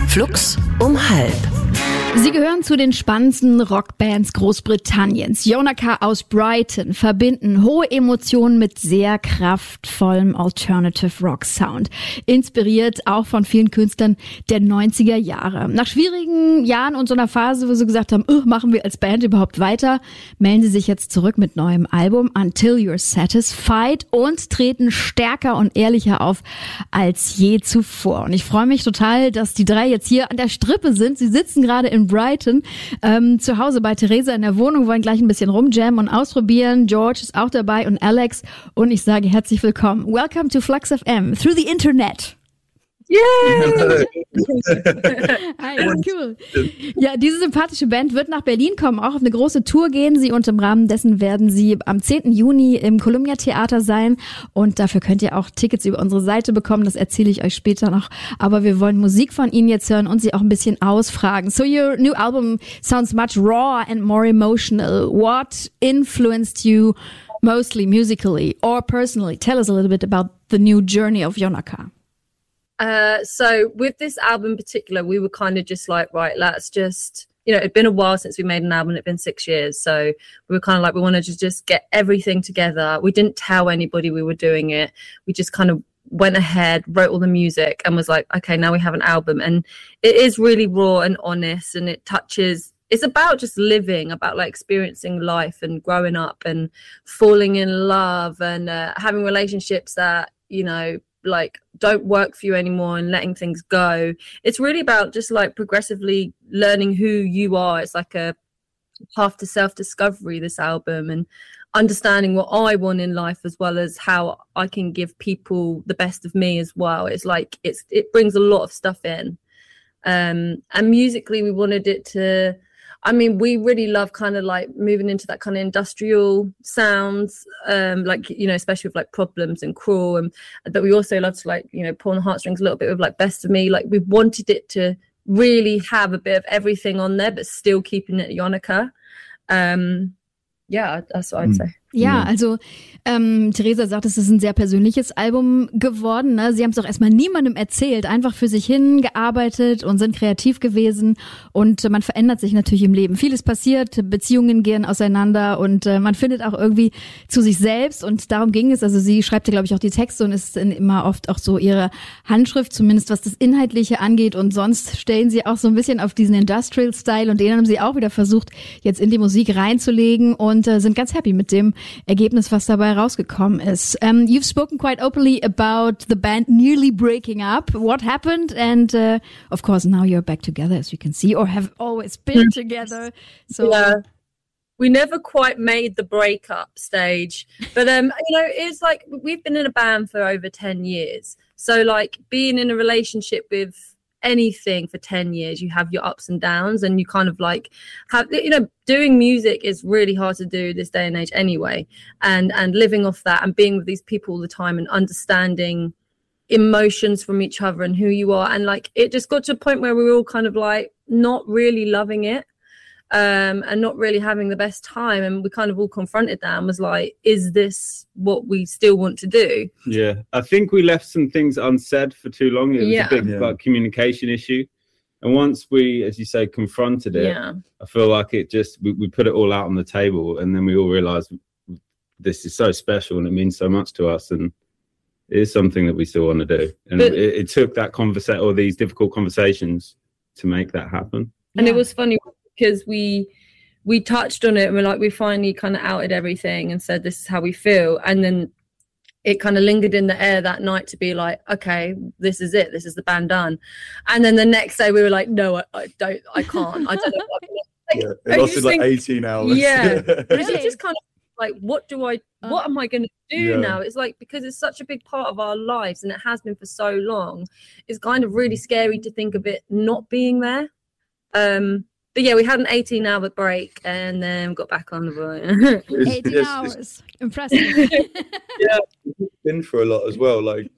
Flux um halb. Sie gehören zu den spannendsten Rockbands Großbritanniens. Yonaka aus Brighton verbinden hohe Emotionen mit sehr kraftvollem Alternative Rock Sound. Inspiriert auch von vielen Künstlern der 90er Jahre. Nach schwierigen Jahren und so einer Phase, wo sie gesagt haben, machen wir als Band überhaupt weiter, melden sie sich jetzt zurück mit neuem Album Until You're Satisfied und treten stärker und ehrlicher auf als je zuvor. Und ich freue mich total, dass die drei jetzt hier an der Strippe sind. Sie sitzen gerade in Brighton, zu Hause bei Theresa in der Wohnung, wollen gleich ein bisschen rumjammen und ausprobieren. George ist auch dabei und Alex. Und ich sage herzlich willkommen. Welcome to Flux FM through the Internet. Yay! Hi, cool. Ja, diese sympathische Band wird nach Berlin kommen, auch auf eine große Tour gehen sie und im Rahmen dessen werden sie am 10. Juni im Columbia Theater sein und dafür könnt ihr auch Tickets über unsere Seite bekommen, das erzähle ich euch später noch, aber wir wollen Musik von ihnen jetzt hören und sie auch ein bisschen ausfragen. So your new album sounds much raw and more emotional. What influenced you mostly musically or personally? Tell us a little bit about the new journey of Yonaka. So with this album in particular, we were kind of just like, right, let's just, it'd been a while since we made an album. It'd been 6 years. So we were kind of like, we wanted to just get everything together. We didn't tell anybody we were doing it. We just kind of went ahead, wrote all the music and was like, okay, now we have an album. And it is really raw and honest and it's about just living, about like experiencing life and growing up and falling in love and having relationships that, like don't work for you anymore and letting things go. It's really about just like progressively learning who you are. It's like a path to self-discovery, this album, and understanding what I want in life as well as how I can give people the best of me as well. It's like it brings a lot of stuff in. And musically we wanted it to, we really love kind of like moving into that kind of industrial sounds, especially with like Problems and Cruel, but we also love to like, pull on the heartstrings a little bit with like Best of Me. Like we wanted it to really have a bit of everything on there, but still keeping it Yonaka. That's what I'd say. Ja, also Theresa sagt, es ist ein sehr persönliches Album geworden. Ne? Sie haben es auch erstmal niemandem erzählt, einfach für sich hingearbeitet und sind kreativ gewesen. Und man verändert sich natürlich im Leben. Vieles passiert, Beziehungen gehen auseinander und man findet auch irgendwie zu sich selbst. Und darum ging es. Also sie schreibt ja, glaube ich, auch die Texte und ist immer oft auch so ihre Handschrift, zumindest was das Inhaltliche angeht. Und sonst stellen sie auch so ein bisschen auf diesen Industrial-Style und den haben sie auch wieder versucht, jetzt in die Musik reinzulegen und sind ganz happy mit dem Ergebnis, was dabei rausgekommen ist. You've spoken quite openly about the band nearly breaking up. What happened? And of course, now you're back together, as you can see, or have always been together. So yeah. We never quite made the breakup stage, but it's like we've been in a band for over 10 years. So like being in a relationship with anything for 10 years, you have your ups and downs, and you kind of like have, doing music is really hard to do this day and age anyway, and living off that and being with these people all the time and understanding emotions from each other and who you are, and like it just got to a point where we were all kind of like not really loving it, and not really having the best time, and we kind of all confronted that and was like, is this what we still want to do? Yeah, I think we left some things unsaid for too long. It was a big communication issue, and once we, as you say, confronted it, I feel like it just we put it all out on the table, and then we all realized this is so special and it means so much to us, and it is something that we still want to do, and it took that conversation or these difficult conversations to make that happen. And it was funny because we touched on it and we're like, we finally kind of outed everything and said, this is how we feel. And then it kind of lingered in the air that night to be like, okay, this is it. This is the band done. And then the next day we were like, no, I can't. I don't know. It lasted like 18 hours. Yeah. But it's just kind of like, what am I going to do now? It's like, because it's such a big part of our lives and it has been for so long, it's kind of really scary to think of it not being there. But yeah, we had an 18-hour break and then got back on the road. 18 hours. Impressive. Yeah, we've been through a lot as well. Like,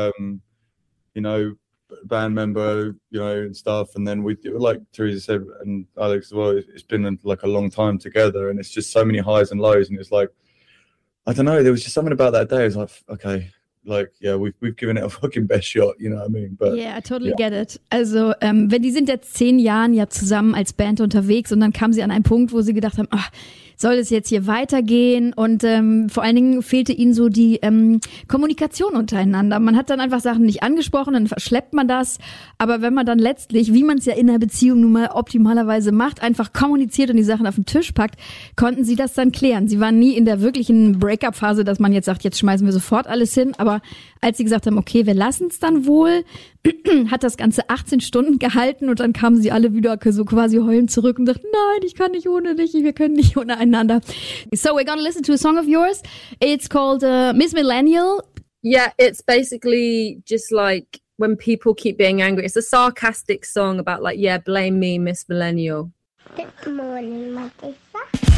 band member, and stuff. And then we, like Theresa said, and Alex as well, it's been like a long time together. And it's just so many highs and lows. And it's like, I don't know, there was just something about that day. It was like, okay, like, yeah, we've given it a fucking best shot, you know what I mean? But yeah, I totally get it. Also, wenn die sind jetzt 10 Jahren ja zusammen als Band unterwegs und dann kamen sie an einen Punkt, wo sie gedacht haben, ach, soll es jetzt hier weitergehen? Und vor allen Dingen fehlte ihnen so die Kommunikation untereinander. Man hat dann einfach Sachen nicht angesprochen, dann verschleppt man das. Aber wenn man dann letztlich, wie man es ja in einer Beziehung nun mal optimalerweise macht, einfach kommuniziert und die Sachen auf den Tisch packt, konnten sie das dann klären. Sie waren nie in der wirklichen Break-up-Phase, dass man jetzt sagt, jetzt schmeißen wir sofort alles hin. Aber als sie gesagt haben, okay, wir lassen es dann wohl, hat das Ganze 18 Stunden gehalten und dann kamen sie alle wieder so quasi heulend zurück und dachten, nein, ich kann nicht ohne dich, wir können nicht ohne einander. So we're gonna listen to a song of yours. It's called Miss Millennial. Yeah, it's basically just like when people keep being angry. It's a sarcastic song about like, yeah, blame me, Miss Millennial. Good morning, Mother.